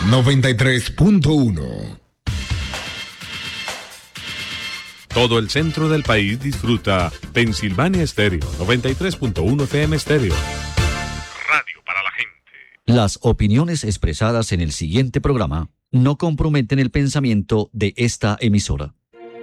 93.1. Todo el centro del país disfruta Pensilvania Estéreo, 93.1 FM Estéreo. Radio para la gente. Las opiniones expresadas en el siguiente programa no comprometen el pensamiento de esta emisora.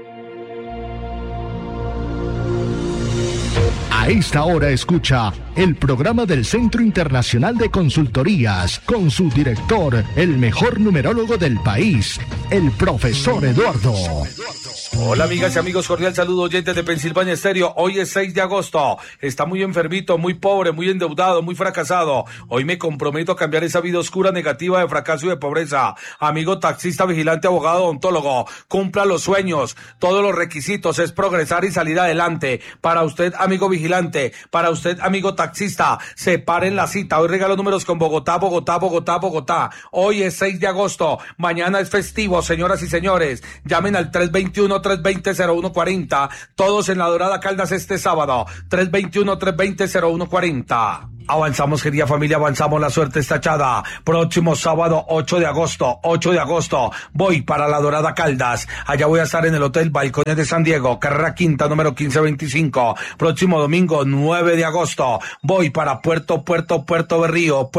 A esta hora escucha el programa del Centro Internacional de Consultorías con su director, el mejor numerólogo del país, el profesor Eduardo. Hola amigas y amigos, cordial saludo oyentes de Pensilvania Estéreo. Hoy es 6 de agosto, está muy enfermito, muy pobre, muy endeudado, muy fracasado. Hoy me comprometo a cambiar esa vida oscura, negativa, de fracaso y de pobreza. Amigo taxista, vigilante, abogado, odontólogo, cumpla los sueños, todos los requisitos, es progresar y salir adelante. Para usted, amigo vigilante, para usted, amigo taxista, separen la cita. Hoy regalo números con Bogotá, Bogotá, Bogotá, Bogotá. Hoy es 6 de agosto, mañana es festivo, señoras y señores. Llamen al 321-320-0140. Todos en La Dorada Caldas este sábado. 321-320-0140. Avanzamos, querida familia, avanzamos, la suerte está echada. Próximo sábado, 8 de agosto, voy para La Dorada Caldas. Allá voy a estar en el Hotel Balcones de San Diego, carrera quinta, número 1525. Próximo domingo, 9 de agosto, voy para Puerto Berrío.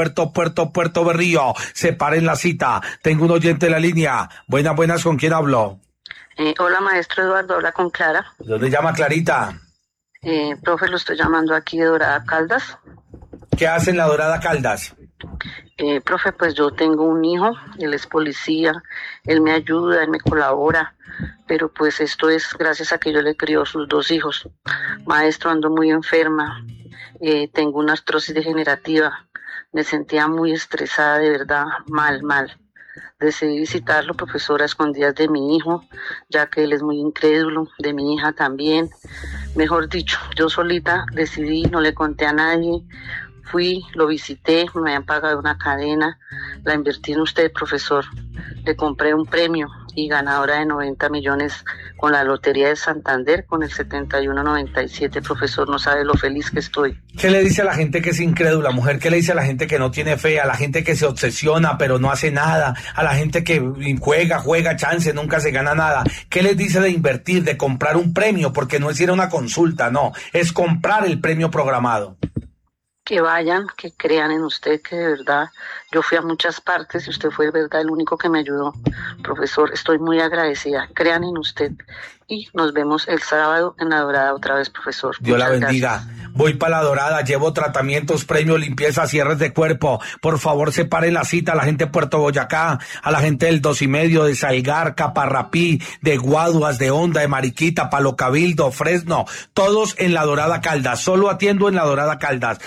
Separen la cita. Tengo un oyente en la línea. Buenas, ¿con quién hablo? Hola, maestro Eduardo, habla con Clara. ¿Dónde llama Clarita? Profe, lo estoy llamando aquí de Dorada Caldas. ¿Qué hace en La Dorada Caldas? Profe, pues yo tengo un hijo, él es policía, él me ayuda, él me colabora, pero pues esto es gracias a que yo le crío sus 2 hijos. Maestro, ando muy enferma, tengo una artrosis degenerativa, me sentía muy estresada, de verdad, mal. Decidí visitarlo, profesora, a escondidas de mi hijo, ya que él es muy incrédulo, de mi hija también. Mejor dicho, yo solita decidí, no le conté a nadie. Fui, lo visité, me habían pagado una cadena, la invertí en usted, profesor. Le compré un premio y ganadora de 90 millones con la Lotería de Santander, con el 7197, profesor, no sabe lo feliz que estoy. ¿Qué le dice a la gente que es incrédula, mujer? ¿Qué le dice a la gente que no tiene fe, a la gente que se obsesiona pero no hace nada, a la gente que juega chance, nunca se gana nada? ¿Qué les dice de invertir, de comprar un premio? Porque no es ir a una consulta, no, es comprar el premio programado. Que vayan, que crean en usted, que de verdad, yo fui a muchas partes y usted fue de verdad el único que me ayudó. Profesor, estoy muy agradecida, crean en usted y nos vemos el sábado en La Dorada otra vez, profesor. Dios la bendiga. Gracias. Voy para La Dorada, llevo tratamientos, premios, limpieza, cierres de cuerpo. Por favor, separen la cita a la gente de Puerto Boyacá, a la gente del 2.5, de Salgar, Caparrapí, de Guaduas, de Honda, de Mariquita, Palo Cabildo, Fresno, todos en La Dorada Caldas. Solo atiendo en La Dorada Caldas.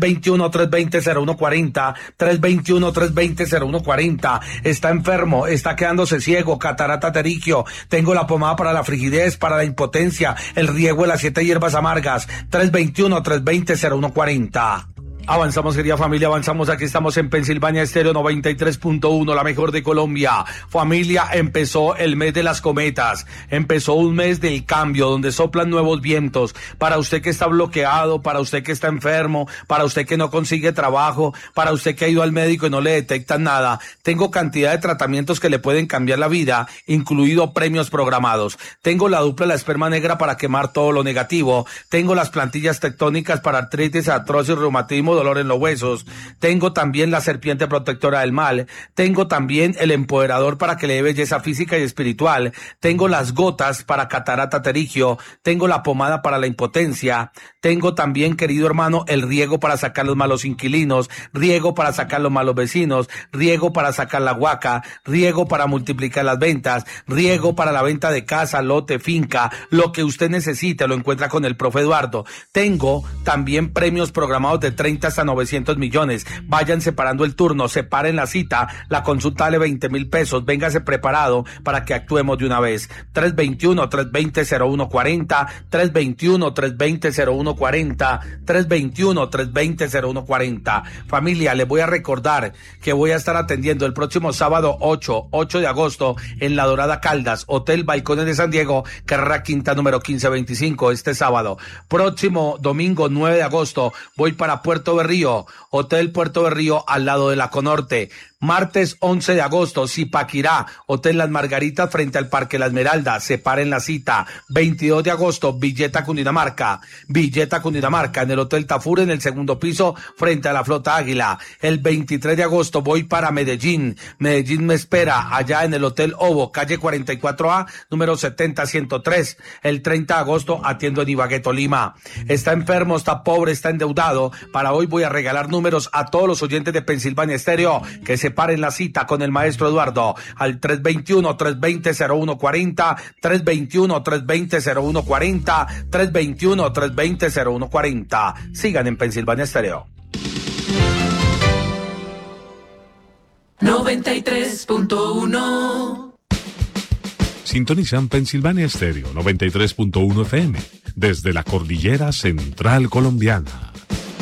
321-320-0140, 321-320-0140. Está enfermo, está quedándose ciego, catarata pterigio. Tengo la pomada para la frigidez, para la impotencia, el riego de las 7 hierbas amargas. 321-320-0140. Avanzamos, querida familia, avanzamos. Aquí estamos en Pensilvania Estéreo 93.1, la mejor de Colombia. Familia, empezó el mes de las cometas, empezó un mes del cambio, donde soplan nuevos vientos. Para usted que está bloqueado, para usted que está enfermo, para usted que no consigue trabajo, para usted que ha ido al médico y no le detectan nada, tengo cantidad de tratamientos que le pueden cambiar la vida, incluido premios programados. Tengo la dupla de la esperma negra para quemar todo lo negativo. Tengo las plantillas tectónicas para artritis, artrosis, reumatismo, dolor en los huesos. Tengo también la serpiente protectora del mal. Tengo también el empoderador para que le dé belleza física y espiritual. Tengo las gotas para catarata pterigio. Tengo la pomada para la impotencia. Tengo también, querido hermano, el riego para sacar los malos inquilinos, riego para sacar los malos vecinos, riego para sacar la huaca, riego para multiplicar las ventas, riego para la venta de casa, lote, finca. Lo que usted necesite lo encuentra con el profe Eduardo. Tengo también premios programados de 30 hasta 900 millones. Vayan separando el turno, separen la cita, la consulta vale 20,000 pesos. Véngase preparado para que actuemos de una vez. 321-320-0140, 321-320-0140, 321-320-0140. Familia, les voy a recordar que voy a estar atendiendo el próximo sábado 8 de agosto en La Dorada Caldas, Hotel Balcones de San Diego, carrera quinta, número 1525, este sábado. Próximo domingo 9 de agosto voy para Puerto Berrío, Hotel Puerto Berrío, al lado de la Conorte. Martes 11 de agosto, Zipaquirá, Hotel Las Margaritas frente al Parque La Esmeralda, separen la cita. 22 de agosto, Villeta, Cundinamarca, en el Hotel Tafur, en el segundo piso, frente a la Flota Águila. El 23 de agosto voy para Medellín me espera allá en el Hotel Ovo, calle 44A, número 70-103. El 30 de agosto atiendo en Ibagué, Tolima. Está enfermo, está pobre, está endeudado. Para hoy voy a regalar números a todos los oyentes de Pensilvania Estéreo que separen la cita con el maestro Eduardo al 321-320-0140, 321-320-0140, 321-320-0140. Sigan en Pensilvania Estéreo. 93.1. Sintonizan Pensilvania Estéreo 93.1 FM desde la cordillera central colombiana.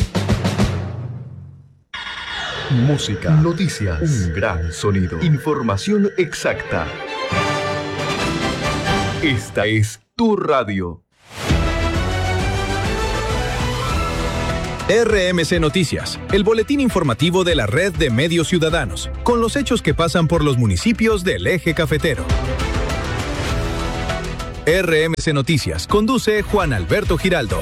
Música, noticias, un gran sonido, información exacta. Esta es tu radio. RMC Noticias, el boletín informativo de la red de medios ciudadanos, con los hechos que pasan por los municipios del eje cafetero. RMC Noticias, conduce Juan Alberto Giraldo.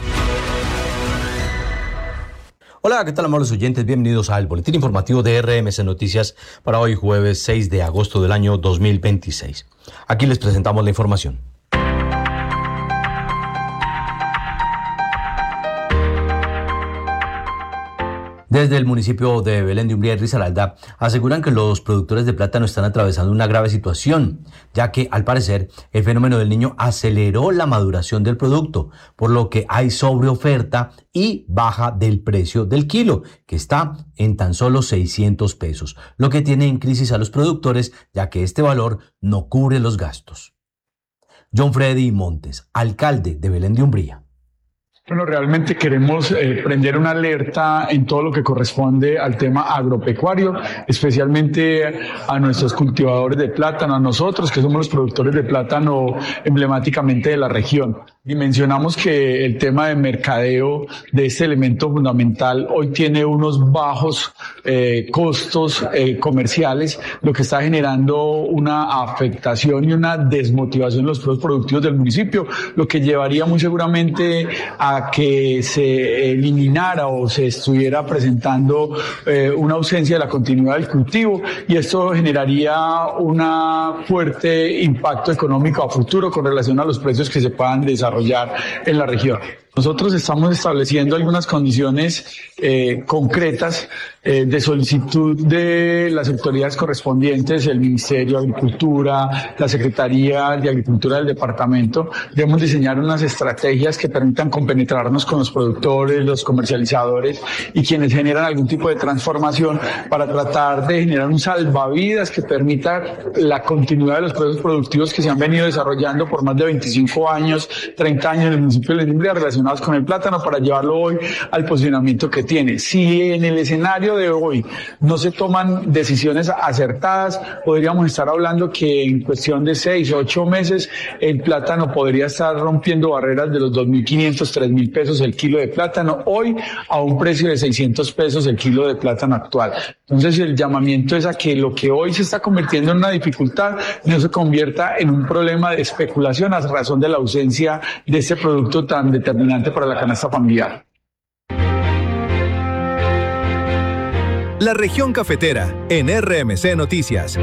Hola, ¿qué tal, amables oyentes? Bienvenidos al boletín informativo de RMC Noticias para hoy jueves 6 de agosto del año 2026. Aquí les presentamos la información. Desde el municipio de Belén de Umbría y Risaralda aseguran que los productores de plátano están atravesando una grave situación, ya que al parecer el fenómeno del Niño aceleró la maduración del producto, por lo que hay sobreoferta y baja del precio del kilo, que está en tan solo 600 pesos, lo que tiene en crisis a los productores, ya que este valor no cubre los gastos. John Freddy Montes, alcalde de Belén de Umbría. Bueno, realmente queremos prender una alerta en todo lo que corresponde al tema agropecuario, especialmente a nuestros cultivadores de plátano, a nosotros que somos los productores de plátano emblemáticamente de la región. Dimensionamos que el tema de mercadeo de este elemento fundamental hoy tiene unos bajos costos comerciales, lo que está generando una afectación y una desmotivación en los procesos productivos del municipio, lo que llevaría muy seguramente a que se eliminara o se estuviera presentando una ausencia de la continuidad del cultivo, y esto generaría un fuerte impacto económico a futuro con relación a los precios que se puedan desarrollar en la región. Nosotros estamos estableciendo algunas condiciones concretas de solicitud de las autoridades correspondientes, el Ministerio de Agricultura, la Secretaría de Agricultura del departamento. Debemos diseñar unas estrategias que permitan compenetrarnos con los productores, los comercializadores y quienes generan algún tipo de transformación para tratar de generar un salvavidas que permita la continuidad de los procesos productivos que se han venido desarrollando por más de 25 años, 30 años en el municipio de Belén relacionados con el plátano, para llevarlo hoy al posicionamiento que tiene. Si en el escenario de hoy no se toman decisiones acertadas, podríamos estar hablando que en cuestión de 6 o 8 meses el plátano podría estar rompiendo barreras de los 2.500, 3.000 pesos el kilo de plátano, hoy a un precio de 600 pesos el kilo de plátano actual. Entonces el llamamiento es a que lo que hoy se está convirtiendo en una dificultad no se convierta en un problema de especulación a razón de la ausencia de este producto tan determinante para la canasta familiar. La región cafetera en RMC Noticias.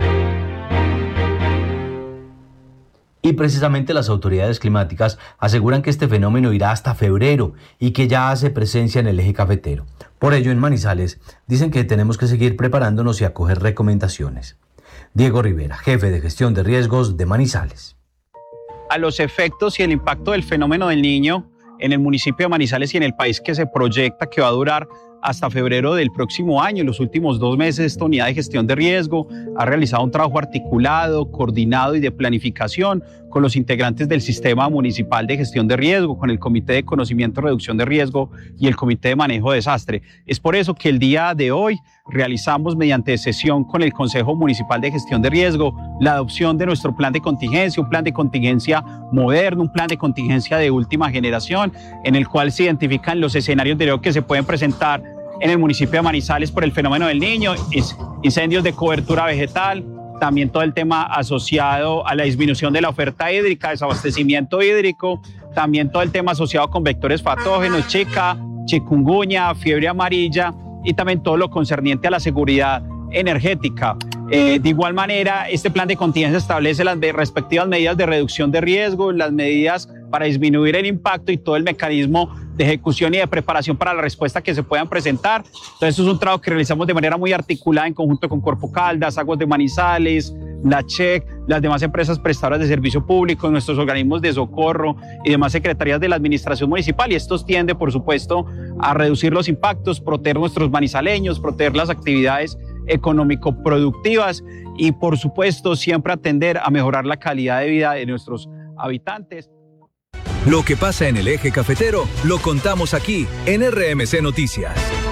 Y precisamente las autoridades climáticas aseguran que este fenómeno irá hasta febrero y que ya hace presencia en el eje cafetero. Por ello, en Manizales, dicen que tenemos que seguir preparándonos y acoger recomendaciones. Diego Rivera, jefe de gestión de riesgos de Manizales. A los efectos y el impacto del fenómeno del Niño en el municipio de Manizales y en el país, que se proyecta que va a durar hasta febrero del próximo año. En los últimos 2 meses, esta unidad de gestión de riesgo ha realizado un trabajo articulado, coordinado y de planificación con los integrantes del Sistema Municipal de Gestión de Riesgo, con el Comité de Conocimiento y Reducción de Riesgo y el Comité de Manejo de Desastre. Es por eso que el día de hoy realizamos, mediante sesión con el Consejo Municipal de Gestión de Riesgo, la adopción de nuestro plan de contingencia, un plan de contingencia moderno, un plan de contingencia de última generación, en el cual se identifican los escenarios de riesgo que se pueden presentar en el municipio de Manizales por el fenómeno del Niño, incendios de cobertura vegetal, también todo el tema asociado a la disminución de la oferta hídrica, desabastecimiento hídrico, también todo el tema asociado con vectores patógenos, Zika, chikungunya, fiebre amarilla y también todo lo concerniente a la seguridad energética. De igual manera, este plan de contingencia establece las respectivas medidas de reducción de riesgo, las medidas para disminuir el impacto y todo el mecanismo de ejecución y de preparación para la respuesta que se puedan presentar. Entonces, esto es un trabajo que realizamos de manera muy articulada en conjunto con Corpo Caldas, Aguas de Manizales, la CHEC, las demás empresas prestadoras de servicio público, nuestros organismos de socorro y demás secretarías de la administración municipal. Y esto tiende, por supuesto, a reducir los impactos, proteger nuestros manizaleños, proteger las actividades económico-productivas y, por supuesto, siempre atender a mejorar la calidad de vida de nuestros habitantes. Lo que pasa en el eje cafetero lo contamos aquí en RMC Noticias.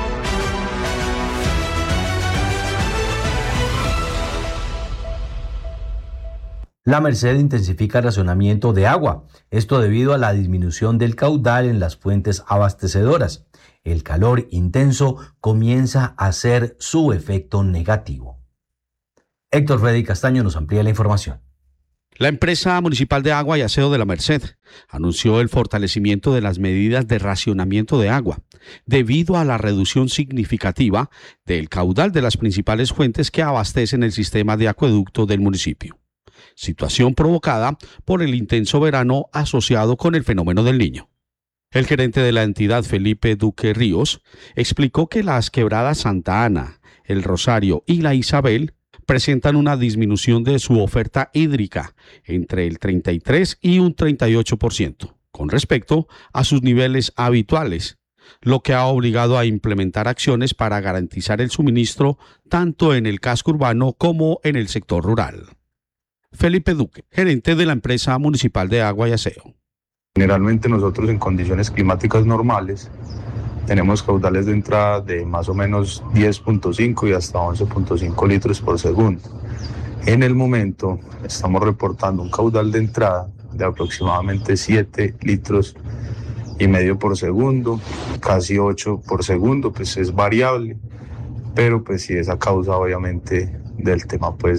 La Merced intensifica el racionamiento de agua, esto debido a la disminución del caudal en las fuentes abastecedoras. El calor intenso comienza a hacer su efecto negativo. Héctor Freddy Castaño nos amplía la información. La empresa municipal de agua y aseo de la Merced anunció el fortalecimiento de las medidas de racionamiento de agua, debido a la reducción significativa del caudal de las principales fuentes que abastecen el sistema de acueducto del municipio. Situación provocada por el intenso verano asociado con el fenómeno del Niño. El gerente de la entidad, Felipe Duque Ríos, explicó que las quebradas Santa Ana, el Rosario y la Isabel presentan una disminución de su oferta hídrica entre el 33 y un 38% con respecto a sus niveles habituales, lo que ha obligado a implementar acciones para garantizar el suministro tanto en el casco urbano como en el sector rural. Felipe Duque, gerente de la empresa municipal de agua y aseo. Generalmente nosotros en condiciones climáticas normales tenemos caudales de entrada de más o menos 10.5 y hasta 11.5 litros por segundo. En el momento estamos reportando un caudal de entrada de aproximadamente 7 litros y medio por segundo, casi 8 por segundo, pues es variable, pero pues sí es a causa obviamente del tema pues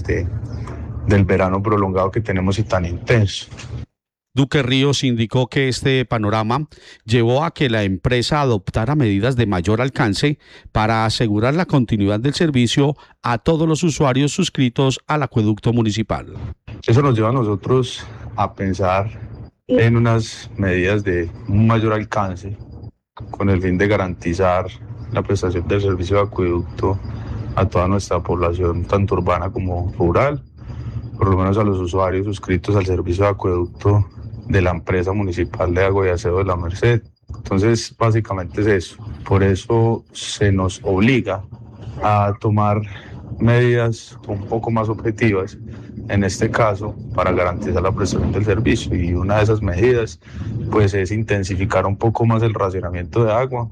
del verano prolongado que tenemos y tan intenso. Duque Ríos indicó que este panorama llevó a que la empresa adoptara medidas de mayor alcance para asegurar la continuidad del servicio a todos los usuarios suscritos al acueducto municipal. Eso nos lleva a nosotros a pensar en unas medidas de un mayor alcance con el fin de garantizar la prestación del servicio de acueducto a toda nuestra población, tanto urbana como rural, por lo menos a los usuarios suscritos al servicio de acueducto de la empresa municipal de agua y aseo de la Merced. Entonces, básicamente es eso. Por eso se nos obliga a tomar medidas un poco más objetivas, en este caso, para garantizar la prestación del servicio. Y una de esas medidas, pues, es intensificar un poco más el racionamiento de agua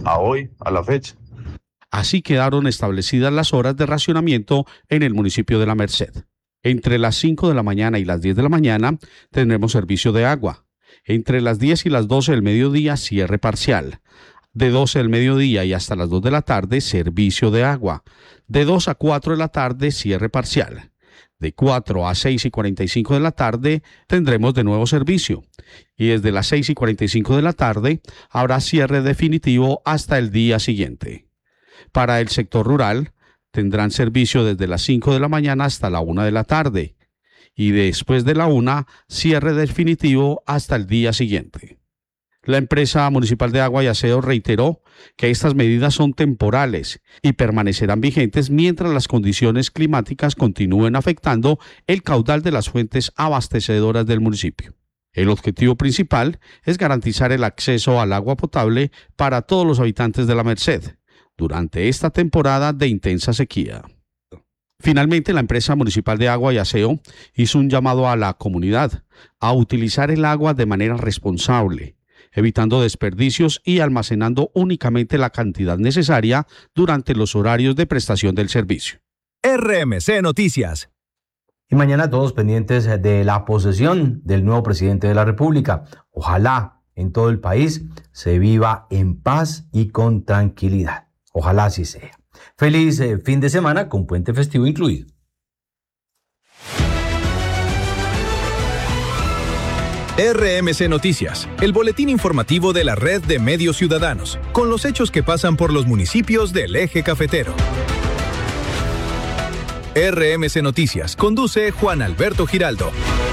a la fecha. Así quedaron establecidas las horas de racionamiento en el municipio de la Merced. Entre las 5 de la mañana y las 10 de la mañana tendremos servicio de agua. Entre las 10 y las 12 del mediodía, cierre parcial. De 12 del mediodía y hasta las 2 de la tarde, servicio de agua. De 2 a 4 de la tarde, cierre parcial. De 4 a 6 y 45 de la tarde tendremos de nuevo servicio. Y desde las 6 y 45 de la tarde habrá cierre definitivo hasta el día siguiente. Para el sector rural, tendrán servicio desde las 5 de la mañana hasta la 1 de la tarde y después de la 1, cierre definitivo hasta el día siguiente. La empresa municipal de agua y aseo reiteró que estas medidas son temporales y permanecerán vigentes mientras las condiciones climáticas continúen afectando el caudal de las fuentes abastecedoras del municipio. El objetivo principal es garantizar el acceso al agua potable para todos los habitantes de la Merced durante esta temporada de intensa sequía. Finalmente, la empresa municipal de agua y aseo hizo un llamado a la comunidad a utilizar el agua de manera responsable, evitando desperdicios y almacenando únicamente la cantidad necesaria durante los horarios de prestación del servicio. RMC Noticias. Y mañana todos pendientes de la posesión del nuevo presidente de la República. Ojalá en todo el país se viva en paz y con tranquilidad. Ojalá así sea. Feliz fin de semana con puente festivo incluido. RMC Noticias, el boletín informativo de la red de medios ciudadanos, con los hechos que pasan por los municipios del Eje Cafetero. RMC Noticias, conduce Juan Alberto Giraldo.